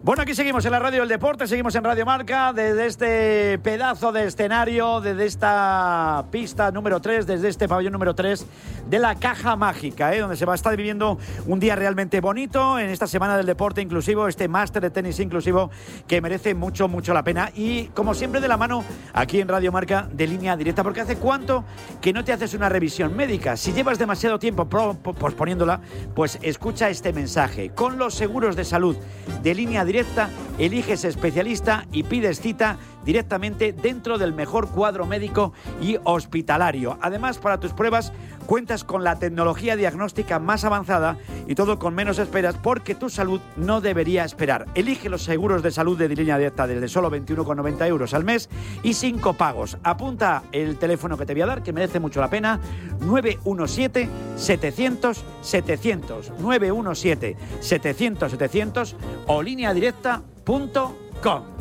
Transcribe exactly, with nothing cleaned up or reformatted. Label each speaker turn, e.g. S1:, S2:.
S1: Bueno, aquí seguimos en la Radio del Deporte, seguimos en Radio Marca, desde este pedazo de escenario, desde esta pista número tres, desde este pabellón número tres de la Caja Mágica, ¿eh? Donde se va a estar viviendo un día realmente bonito en esta semana del deporte inclusivo, este máster de tenis inclusivo que merece mucho, mucho la pena. Y como siempre de la mano aquí en Radio Marca de Línea Directa, porque ¿hace cuánto que no te haces una revisión médica? Si llevas demasiado tiempo posponiéndola, pues escucha este mensaje. Con los seguros de salud de Línea Directa, eliges especialista y pides cita directamente dentro del mejor cuadro médico y hospitalario. Además, para tus pruebas cuentas con la tecnología diagnóstica más avanzada y todo con menos esperas, porque tu salud no debería esperar. Elige los seguros de salud de Línea Directa desde solo veintiuno con noventa euros al mes y sin copagos. Apunta el teléfono que te voy a dar, que merece mucho la pena: nueve uno siete, setecientos, setecientos, nueve uno siete, setecientos, setecientos o línea directa punto com.